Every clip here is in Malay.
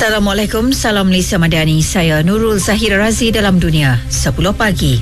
Assalamualaikum, salam Malaysia Madani. Saya Nurul Zahira Razi dalam Dunia 10 pagi.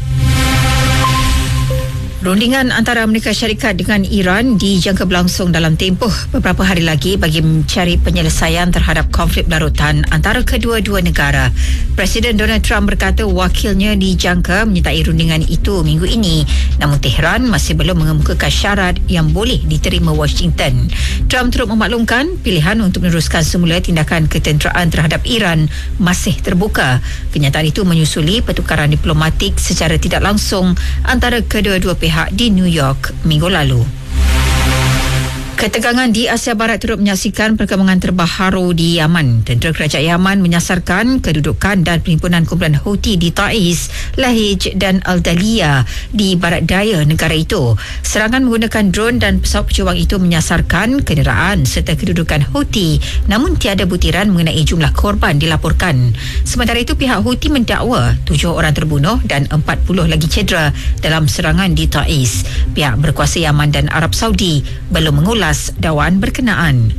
Rundingan antara Amerika Syarikat dengan Iran dijangka berlangsung dalam tempoh beberapa hari lagi bagi mencari penyelesaian terhadap konflik berlarutan antara kedua-dua negara. Presiden Donald Trump berkata wakilnya dijangka menyertai rundingan itu minggu ini, namun Tehran masih belum mengemukakan syarat yang boleh diterima Washington. Trump turut memaklumkan pilihan untuk meneruskan semula tindakan ketenteraan terhadap Iran masih terbuka. Kenyataan itu menyusuli pertukaran diplomatik secara tidak langsung antara kedua-dua pihak di New York minggu lalu. Ketegangan di Asia Barat turut menyaksikan perkembangan terbaru di Yaman. Tentera Kerajaan Yaman menyasarkan kedudukan dan perhimpunan kumpulan Houthi di Taiz, Lahij dan Al-Daliya di barat daya negara itu. Serangan menggunakan drone dan pesawat pejuang itu menyasarkan kenderaan serta kedudukan Houthi, namun tiada butiran mengenai jumlah korban dilaporkan. Sementara itu, pihak Houthi mendakwa 7 orang terbunuh dan 40 lagi cedera dalam serangan di Taiz. Pihak berkuasa Yaman dan Arab Saudi belum mengulas dakwaan berkenaan.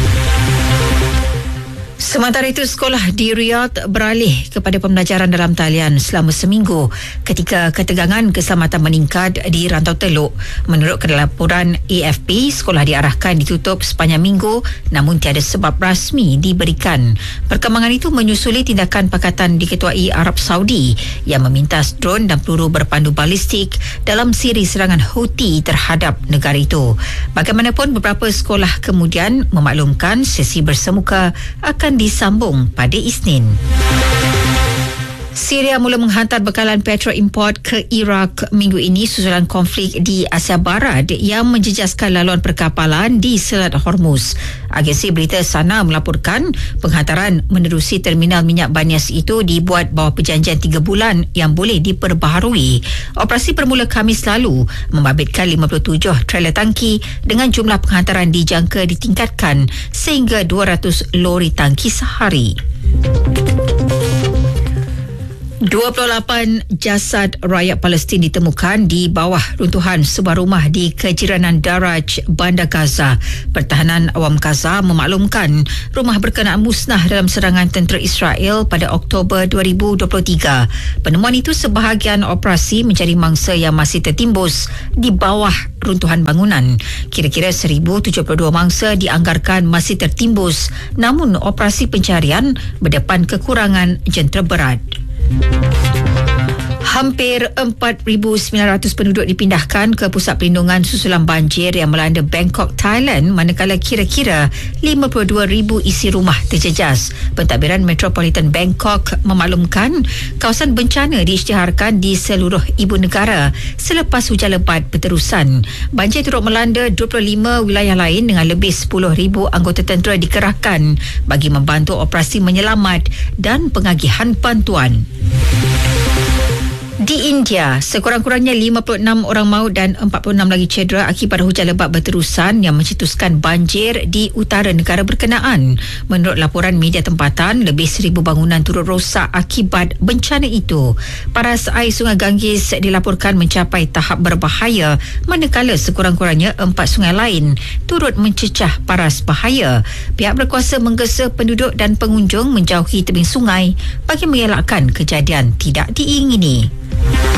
Sementara itu, sekolah di Riyadh beralih kepada pembelajaran dalam talian selama seminggu ketika ketegangan keselamatan meningkat di Rantau Teluk. Menurut laporan AFP, sekolah diarahkan ditutup sepanjang minggu namun tiada sebab rasmi diberikan. Perkembangan itu menyusuli tindakan Pakatan diketuai Arab Saudi yang memintas drone dan peluru berpandu balistik dalam siri serangan Houthi terhadap negara itu. Bagaimanapun, beberapa sekolah kemudian memaklumkan sesi bersemuka akan disambung pada Isnin. Syria mula menghantar bekalan petrol import ke Iraq minggu ini susulan konflik di Asia Barat yang menjejaskan laluan perkapalan di Selat Hormuz. Agensi berita SANA melaporkan penghantaran menerusi terminal minyak Banias itu dibuat bawah perjanjian 3 bulan yang boleh diperbaharui. Operasi bermula Khamis lalu membabitkan 57 trailer tangki dengan jumlah penghantaran dijangka ditingkatkan sehingga 200 lori tangki sehari. 28 jasad rakyat Palestin ditemukan di bawah runtuhan sebuah rumah di kejiranan Daraj, Bandar Gaza. Pertahanan Awam Gaza memaklumkan rumah berkenaan musnah dalam serangan tentera Israel pada Oktober 2023. Penemuan itu sebahagian operasi mencari mangsa yang masih tertimbus di bawah runtuhan bangunan. Kira-kira 1,072 mangsa dianggarkan masih tertimbus, namun operasi pencarian berdepan kekurangan jentera berat. Hampir 4,900 penduduk dipindahkan ke pusat perlindungan susulan banjir yang melanda Bangkok, Thailand, manakala kira-kira 52,000 isi rumah terjejas. Pentadbiran Metropolitan Bangkok memaklumkan kawasan bencana diisytiharkan di seluruh ibu negara selepas hujan lebat berterusan. Banjir turut melanda 25 wilayah lain dengan lebih 10,000 anggota tentera dikerahkan bagi membantu operasi menyelamat dan pengagihan bantuan. Di India, sekurang-kurangnya 56 orang maut dan 46 lagi cedera akibat hujan lebat berterusan yang mencetuskan banjir di utara negara berkenaan. Menurut laporan media tempatan, lebih 1,000 bangunan turut rosak akibat bencana itu. Paras air Sungai Ganges dilaporkan mencapai tahap berbahaya, manakala sekurang-kurangnya 4 sungai lain turut mencecah paras bahaya. Pihak berkuasa menggesa penduduk dan pengunjung menjauhi tebing sungai bagi mengelakkan kejadian tidak diingini.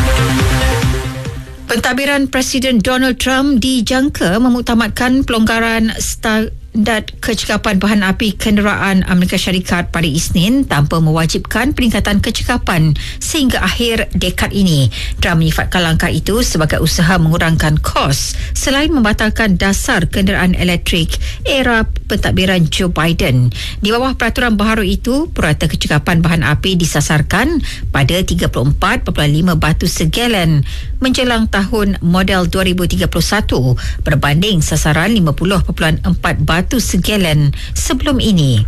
Pentadbiran Presiden Donald Trump dijangka memuktamadkan pelonggaran standard kecekapan bahan api kenderaan Amerika Syarikat pada Isnin tanpa mewajibkan peningkatan kecekapan sehingga akhir dekad ini. Trump menyifatkan langkah itu sebagai usaha mengurangkan kos selain membatalkan dasar kenderaan elektrik era pentadbiran Joe Biden. Di bawah peraturan baharu itu, purata kecekapan bahan api disasarkan pada 34.5 batu segalen menjelang tahun model 2031 berbanding sasaran 50.4 batu segalen sebelum ini.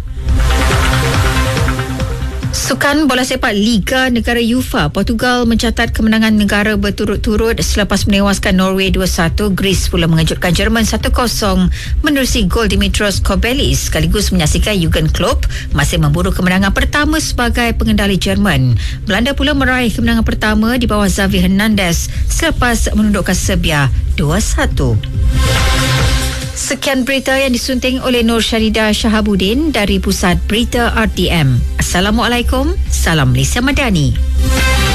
Sukan bola sepak Liga Negara UEFA, Portugal mencatat kemenangan negara berturut-turut selepas menewaskan Norway 2-1. Greece pula mengejutkan Jerman 1-0 menerusi gol Dimitrios Kobelis sekaligus menyaksikan Jurgen Klopp masih memburu kemenangan pertama sebagai pengendali Jerman. Belanda pula meraih kemenangan pertama di bawah Xavi Hernandez selepas menundukkan Serbia 2-1. Sekian berita yang disunting oleh Nur Syarida Shahabuddin dari Pusat Berita RTM. Assalamualaikum. Salam Malaysia Madani.